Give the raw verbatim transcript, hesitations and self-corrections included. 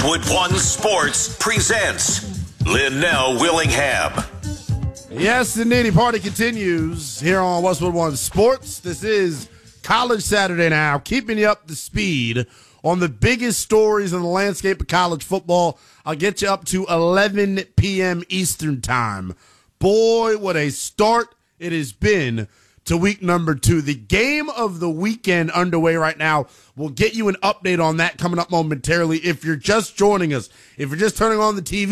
Westwood One Sports presents Linnell Willingham. Yes, the Nitty Party continues here on Westwood One Sports. This is College Saturday now, keeping you up to speed on the biggest stories in the landscape of college football. I'll get you up to eleven p.m. Eastern time. Boy, what a start it has been to week number two. The game of the weekend underway right now. We'll get you an update on that coming up momentarily. If you're just joining us, if you're just turning on the T V,